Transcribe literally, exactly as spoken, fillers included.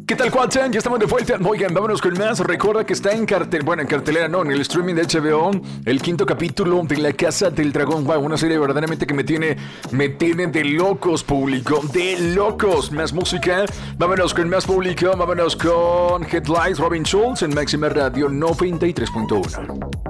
¿Qué tal, Cuatsen? Ya estamos de vuelta. Oigan, vámonos con más. Recuerda que está en cartel, bueno, en cartelera, no, en el streaming de H B O, el quinto capítulo de La Casa del Dragón. Wow, una serie verdaderamente que me tiene, me tiene de locos, público, de locos. Más música, vámonos con más público, vámonos con Headlines, Robin Schulz en Máxima Radio noventa y tres punto uno.